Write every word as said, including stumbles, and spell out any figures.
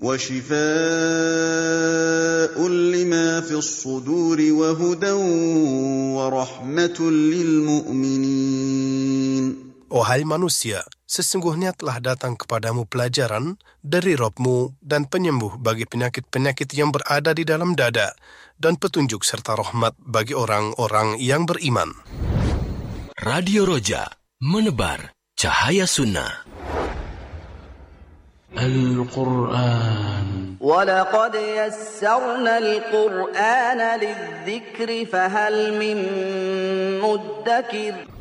وشفاء لما في الصدور وهدى ورحمة للمؤمنين. Wahai manusia, sesungguhnya telah datang kepadamu pelajaran dari Rabb-Mu dan penyembuh bagi penyakit-penyakit yang berada di dalam dada, dan petunjuk serta rahmat bagi orang-orang yang beriman. Radio Roja, menebar cahaya sunnah. Al-Quran. وَلَقَدْ يَسَّرْنَا الْقُرْآنَ لِلذِّكْرِ فَهَلْ مِن مُّدَّكِرٍ